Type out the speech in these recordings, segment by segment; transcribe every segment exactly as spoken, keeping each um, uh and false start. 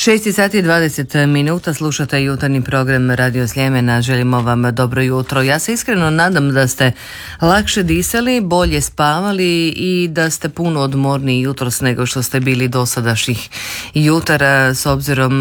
šest sati i dvadeset minuta, slušate jutarnji program Radio Sljemena. Želimo vam dobro jutro. Ja se iskreno nadam da ste lakše disali, bolje spavali i da ste puno odmorniji jutros nego što ste bili dosadašnjih jutara, s obzirom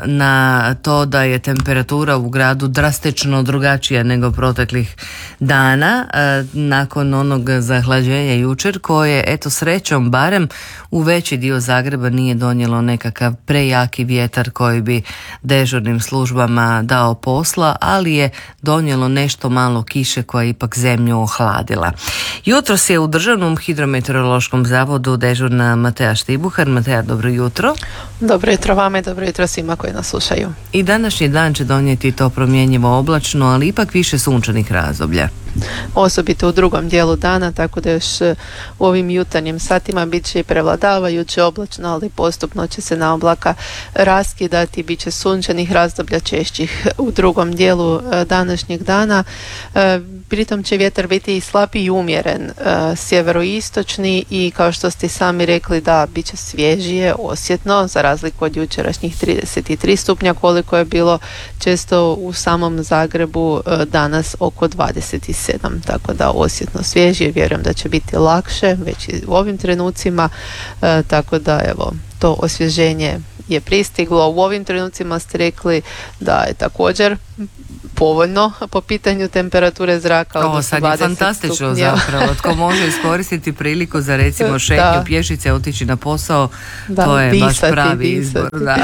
na to da je temperatura u gradu drastično drugačija nego proteklih dana nakon onog zahlađenja jučer koje, eto srećom, barem u veći dio Zagreba nije donijelo nekakav prejaki vjetar koji bi dežurnim službama dao posla, ali je donijelo nešto malo kiše koja je ipak zemlju ohladila. Jutros je u Državnom hidrometeorološkom zavodu dežurna Matea Štibuhar. Matea, dobro jutro. Dobro jutro vama i dobro jutro svima koji nas slušaju. I današnji dan će donijeti to promjenjivo oblačno, ali ipak više sunčanih razdoblja. Osobito u drugom dijelu dana, tako da još u ovim jutarnjim satima bit će i prevladavajuće oblačno, ali postupno će se na oblaka raskidati, bit će sunčanih razdoblja češćih u drugom dijelu današnjeg dana. Pritom će vjetar biti i slab i umjeren, sjeveroistočni i kao što ste sami rekli da bit će svježije, osjetno, za razliku od jučerašnjih trideset tri stupnja koliko je bilo često u samom Zagrebu, danas oko dvadeset sedam, tako da osjetno svježije, vjerujem da će biti lakše već i u ovim trenucima, e, tako da evo, to osvježenje je pristiglo. U ovim trenucima ste rekli da je također povoljno po pitanju temperature zraka. Ovo sad je fantastično stupnjeva. Zapravo. Tko može iskoristiti priliku za recimo šetnju pješice, otići na posao, da, to je disati, baš pravi disati. Izbor. Da.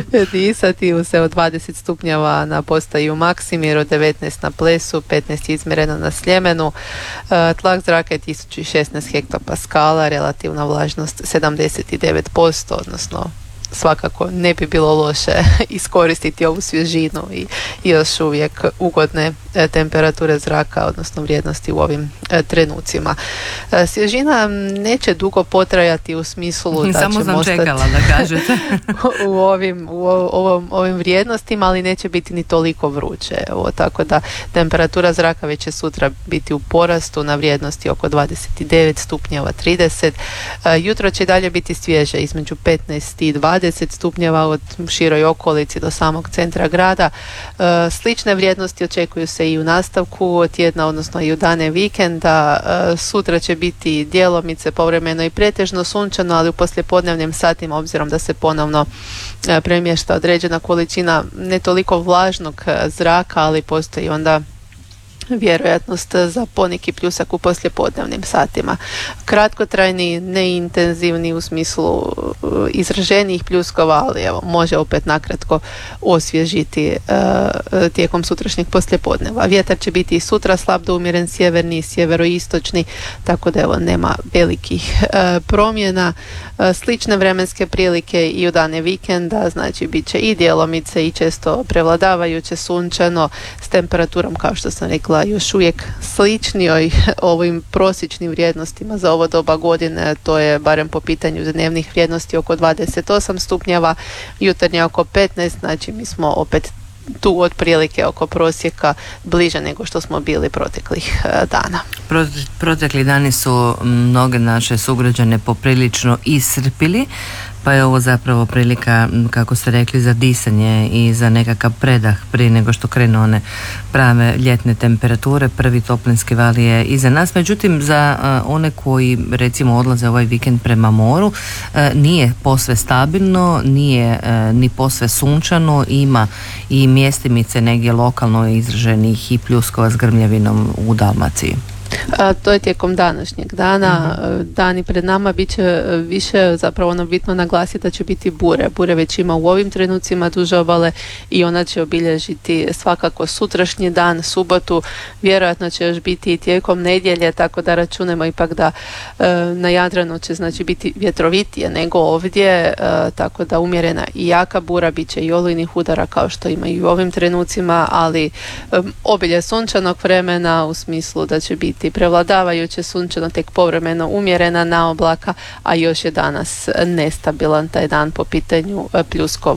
Disati se od dvadeset stupnjeva na postaju Maksimir, od devetnaest na Plesu, petnaest izmjereno na Sljemenu. Tlak zraka je tisuću šesnaest hektopaskala, relativna vlažnost sedamdeset devet posto, odnosno svakako ne bi bilo loše iskoristiti ovu svježinu i, i još uvijek ugodne e, temperature zraka, odnosno vrijednosti u ovim e, trenucima. E, svježina neće dugo potrajati u smislu da Samo ćemo sam čekala da kažete. u, ovim, u ovom, ovim vrijednostima, ali neće biti ni toliko vruće. Evo, tako da temperatura zraka već će sutra biti u porastu na vrijednosti oko dvadeset devet stupnjeva, trideset. E, jutro će dalje biti svježe između petnaest i dvadeset stupnjeva od široj okolici do samog centra grada. E, slične vrijednosti očekuju se i u nastavku tjedna, odnosno i u dane vikenda. E, sutra će biti djelomice povremeno i pretežno sunčano, ali u poslijepodnevnim satima, obzirom da se ponovno e, premješta određena količina ne toliko vlažnog zraka, ali postoji onda vjerojatnost za poneki pljusak u poslijepodnevnim satima. Kratkotrajni, neintenzivni u smislu izraženijih pljuskova, ali evo, može opet nakratko osvježiti uh, tijekom sutrašnjeg poslijepodneva. Vjetar će biti i sutra slab do umjeren sjeverni i sjeveroistočni, tako da evo, nema velikih uh, promjena. Uh, slične vremenske prilike i u dane vikenda, znači bit će i djelomice i često prevladavajuće sunčano s temperaturom, kao što sam rekla, još uvijek sličnijoj ovim prosječnim vrijednostima za ovo doba godine. To je barem po pitanju dnevnih vrijednosti oko dvadeset osam stupnjeva, jutarnje oko petnaest, znači mi smo opet tu otprilike oko prosjeka bliže nego što smo bili proteklih dana. Protekli dani su mnoge naše sugrađane poprilično iscrpili, pa je ovo zapravo prilika, kako ste rekli, za disanje i za nekakav predah prije nego što krenu one prave ljetne temperature. Prvi toplinski val je iza nas, međutim za uh, one koji recimo odlaze ovaj vikend prema moru, uh, nije posve stabilno, nije uh, ni posve sunčano, ima i mjestimice negdje lokalno izraženih i pljuskova s grmljavinom u Dalmaciji. A, to je tijekom današnjeg dana. Mm-hmm. Dani pred nama bit će više, zapravo ono bitno naglasiti da će biti bure. Bure već ima u ovim trenucima duž obale i ona će obilježiti svakako sutrašnji dan, subotu. Vjerojatno će još biti i tijekom nedjelje, tako da računamo ipak da e, na Jadranu će znači biti vjetrovitije nego ovdje, e, tako da umjerena i jaka bura, bit će i olujnih udara kao što ima i u ovim trenucima, ali e, obilje sunčanog vremena u smislu da će biti prevladavajuće sunčano, tek povremeno umjerena naoblaka, a još je danas nestabilan taj dan po pitanju pljuskova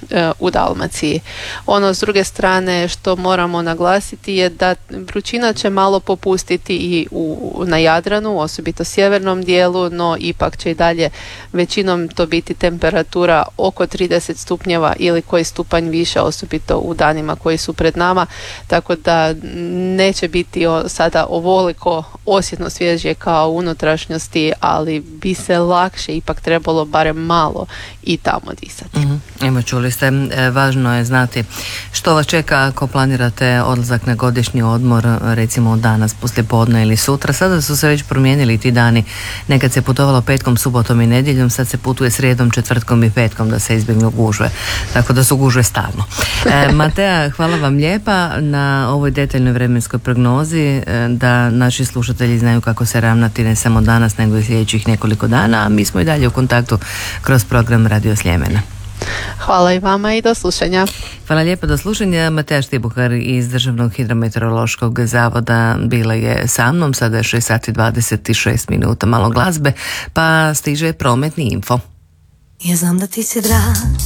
e, u Dalmaciji. Ono s druge strane što moramo naglasiti je da vrućina će malo popustiti i u, na Jadranu, osobito sjevernom dijelu, no ipak će i dalje većinom to biti temperatura oko trideset stupnjeva ili koji stupanj više, osobito u danima koji su pred nama, tako da neće biti o, sada ovoliko osjetno svježije kao u unutrašnjosti, ali bi se lakše ipak trebalo barem malo i tamo disati. Mm-hmm. Evo, čuli ste, važno je znati što vas čeka ako planirate odlazak na godišnji odmor, recimo danas poslijepodne ili sutra. Sada su se već promijenili ti dani. Nekad se putovalo petkom, subotom i nedjeljom, sad se putuje srijedom, četvrtkom i petkom da se izbjegnu gužve. Tako da su gužve stalno. E, Matea, hvala vam lijepa na ovoj detaljnoj vremenskoj prognozi, da naši slušatelji znaju kako se ravnati ne samo danas nego i sljedećih nekoliko dana, a mi smo i dalje u kontaktu kroz program Radio Sljemena. Hvala i vama i do slušanja. Hvala lijepo, do slušanja. Matea Štibuhar iz Državnog hidrometeorološkog zavoda bila je sa mnom. Sada je šest sati dvadeset šest minuta, malo glazbe, pa stiže prometni info. Ja znam da ti si drag,